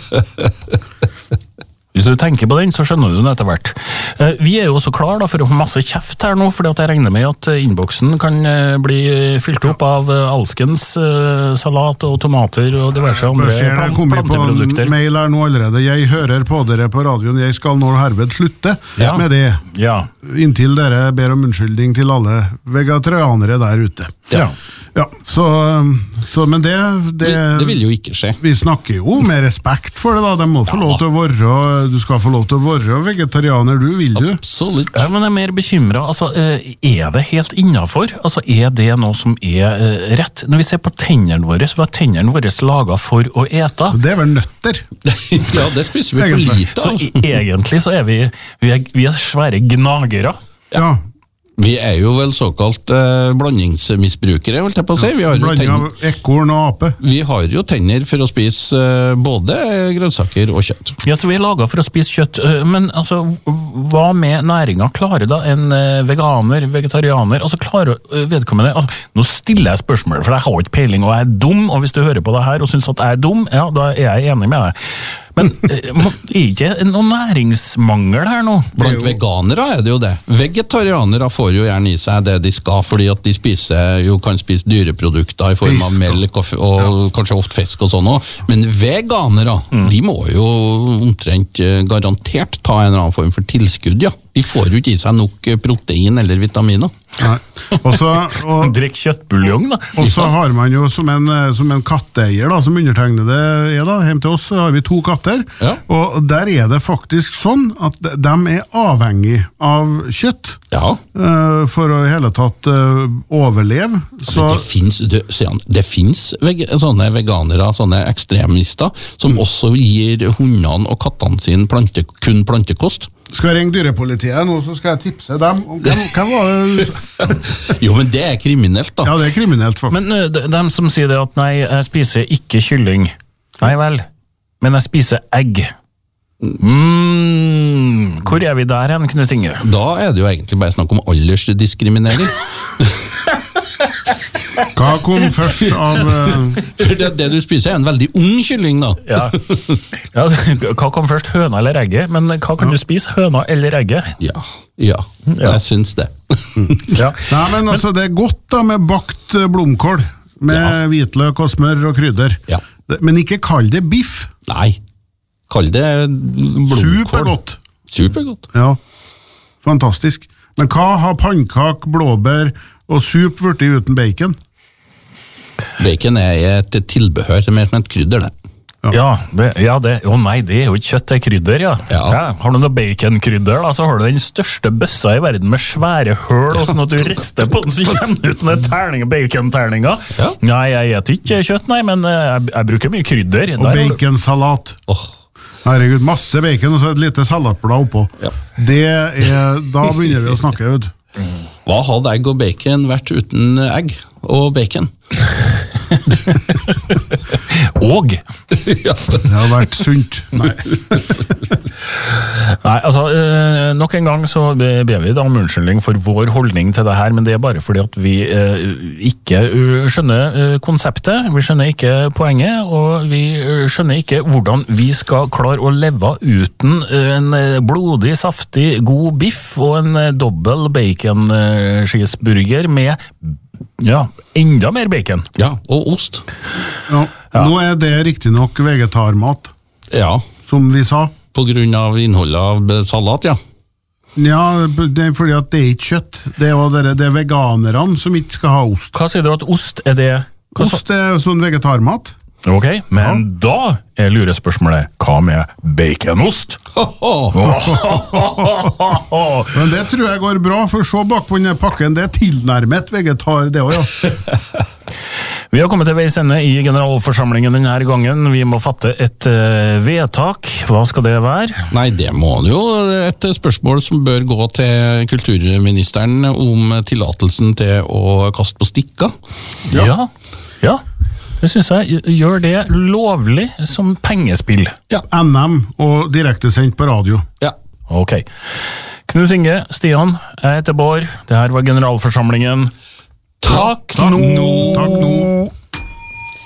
Hvis du tenker på den, så skjønner du den etter hvert. Vi jo også klar da, for å få masse kjeft her nå, fordi at jeg regner med at innboksen kan bli fylt opp av alskens salat og tomater og diverse andre planteprodukter. På mail her nå allerede. Jeg hører på dere på radioen, jeg skal nå herved slutte med det. Ja. Inntil dere ber om unnskyldning til alle vegetarianere der ute. Ja, men det vil jo ikke skje. Vi snakker jo med respekt for det da, de må få lov til å være, du skal få lov til å være vegetarianer, du vil jo. Absolutt. Ja, men jeg mer bekymret, altså, det helt innenfor? Altså, det noe som rett? Når vi ser på tennene våre, hva tennene våre laget for å ete? Det vel nøtter. Ja, det spiser vi for lite. Så egentlig så vi svære gnagere. Ja. Vi jo vel såkalt blandingsmisbrukere, holdt jeg på å si. Blanding av ekorn og ape. Vi har jo tenner for å spise både grønnsaker og kjøtt. Ja, så vi laget for å spise kjøtt, men altså, hva med næringen klarer da en veganer, vegetarianer, altså klarer vedkommende, altså, nå stiller jeg spørsmål, for jeg har ikke peiling og jeg dum, og hvis du hører på det her og synes at jeg dum, ja, da jeg enig med deg. Men ikke noen næringsmangel her nå? Blant veganere det jo det. Vegetarianere får jo gjerne i seg det de skal, fordi at de kan spise dyreprodukter i form av melk og kanskje ofte fisk og sånn også. Men veganere, de må jo omtrent garantert ta en eller annen form for tilskudd, ja. De får jo ikke i seg nok protein eller vitaminer. Nei. Drikk kjøttbuljong da. Og så har man jo som en katteeier da, som undertegnede da, hjemme til oss har vi 2 katter, og der det faktisk sånn at de avhengig av kjøtt for å i hele tatt overleve. Så det finnes sånne veganere, sånne ekstremister, som også gir hundene og kattene sine kun plantekost. Skal jeg ringe dyrepolitiet nå, så skal jeg tipse dem om hvem var det? Jo, men det kriminelt da. Ja, det kriminelt faktisk. Men dem som sier det at nei, jeg spiser ikke kylling. Nei vel, men jeg spiser egg. Hvor vi der hen, Knut Inge? Da det jo egentlig bare snakk om aldersdiskriminering. Hva kom først av... For det du spiser en veldig ung kylling da. Ja, hva kom først, høna eller egget? Men hva kan du spise, høna eller egget? Ja, jeg synes det. Nei, men altså, det godt da med bakt blomkål, med hvitløk og smør og krydder. Ja. Men ikke kall det biff. Nei, kall det blomkål. Supergodt. Ja, fantastisk. Men hva har pannkak, blåbær og sup vært uten bacon? Bacon et tilbehør, det mer som et krydder det. Nei, det jo ikke kjøtt, det krydder, ja. Har du noe baconkrydder da, så har du den største bøssa i verden med svære høl, og sånn at du rister på den, så kommer det ut sånne bacon-terninger. Nei, jeg vet ikke kjøtt, nei, men jeg bruker mye krydder. Og baconsalat. Herregud, masse bacon, og så et lite salatblad oppå. Da begynner vi å snakke ut. Hva hadde egg og bacon vært uten egg og bacon? Og? Det har vært sunt. Nei, altså, nok en gang så ber vi da om unnskyldning for vår holdning til det her, men det bare fordi at vi ikke skjønner konseptet, vi skjønner ikke poenget, og vi skjønner ikke hvordan vi skal klare å leve uten en blodig, saftig, god biff og en dobbel bacon-cheeseburger med enda mer bacon. Ja, og ost. Nå det riktig nok vegetarmat. Ja. Som vi sa. På grunn av innholdet av salat, ja. Ja, det fordi at det ikke kjøtt. Det veganerne som ikke skal ha ost. Hva sier du at ost det? Ost sånn vegetarmat. Ok, men da lurespørsmålet, hva med baconost? Men det tror jeg går bra, for så bak på denne pakken, det tilnærmet vegetar det også, ja. Vi har kommet til veis ende i generalforsamlingen denne gangen. Vi må fatte et vedtak. Hva skal det være? Nei, det må jo et spørsmål som bør gå til kulturministeren om tillatelsen til å kaste på stikka. Ja. Det synes jeg gjør det lovlig som pengespill. Ja, NM og direktesendt på radio. Ja. Ok. Knut Inge, Stian, jeg heter Bård. Det her var generalforsamlingen. Takk nå!